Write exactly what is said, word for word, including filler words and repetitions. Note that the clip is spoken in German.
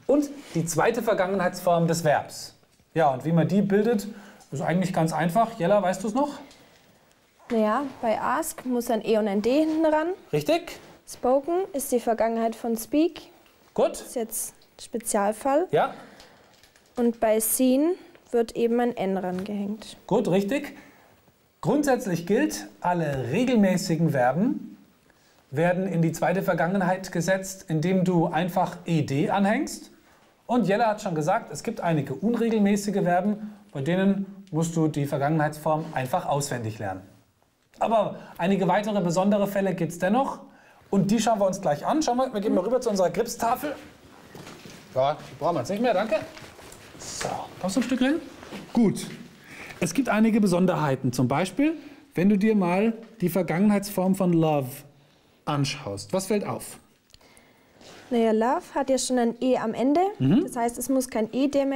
und die zweite Vergangenheitsform des Verbs. Ja, und wie man die bildet, ist eigentlich ganz einfach. Jella, weißt du es noch? Naja, bei ask muss ein E und ein D hinten ran. Richtig. Spoken ist die Vergangenheit von speak. Gut. Das ist jetzt Spezialfall. Ja. Und bei seen wird eben ein N rangehängt. Gut, richtig. Grundsätzlich gilt, alle regelmäßigen Verben werden in die zweite Vergangenheit gesetzt, indem du einfach ed anhängst. Und Jella hat schon gesagt, es gibt einige unregelmäßige Verben, bei denen musst du die Vergangenheitsform einfach auswendig lernen. Aber einige weitere besondere Fälle gibt es dennoch. Und die schauen wir uns gleich an. Schau mal, wir gehen mal rüber zu unserer Gripstafel. Ja, die brauchen wir jetzt nicht mehr, danke. So, kommst du ein Stück rein? Gut. Es gibt einige Besonderheiten. Zum Beispiel, wenn du dir mal die Vergangenheitsform von love anschaust. Was fällt auf? Naja, love hat ja schon ein E am Ende. Mhm. Das heißt, es muss kein ed mehr